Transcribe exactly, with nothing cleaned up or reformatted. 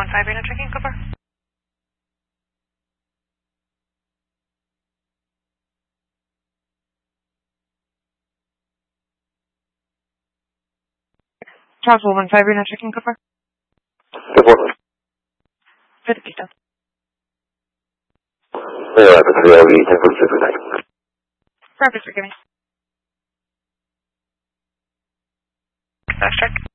five unit checking, Cooper. Charles one five unit checking, Cooper. Good morning. Good pista. Yeah, but the only temperature today. Rapid, forgive me. Fast check.